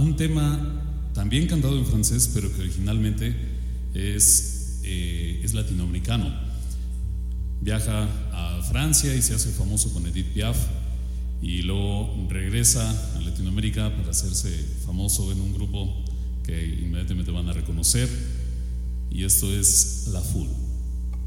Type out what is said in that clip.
un tema también cantado en francés, pero que originalmente es latinoamericano. Viaja a Francia y se hace famoso con Edith Piaf, y luego regresa a Latinoamérica para hacerse famoso en un grupo que inmediatamente van a reconocer, y esto es La Foule.